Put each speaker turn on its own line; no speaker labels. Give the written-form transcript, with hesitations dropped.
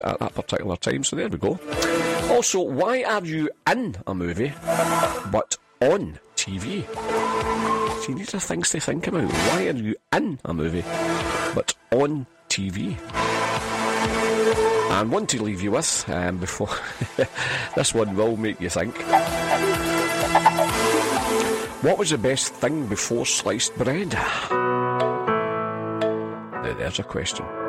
at that particular time. So there we go. Also, why are you in a movie but on TV? See, these are things to think about. Why are you in a movie but on TV? And one to leave you with before this one will make you think. What was the best thing before sliced bread? Now there's a question.